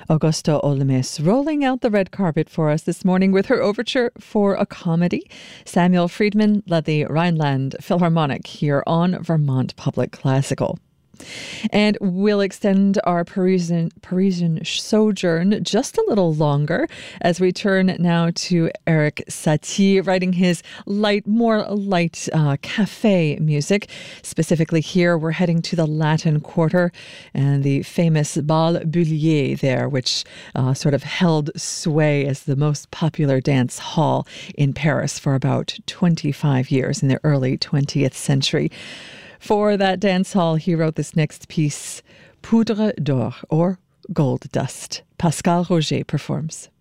Augusta Olmes rolling out the red carpet for us this morning with her overture for a comedy. Samuel Friedman led the Rhineland Philharmonic here on Vermont Public Classical. And we'll extend our Parisian sojourn just a little longer as we turn now to Erik Satie, writing his more light cafe music. Specifically here, we're heading to the Latin Quarter and the famous Bal Bullier there, which sort of held sway as the most popular dance hall in Paris for about 25 years in the early 20th century. For that dance hall, he wrote this next piece, Poudre d'Or, or Gold Dust. Pascal Roger performs.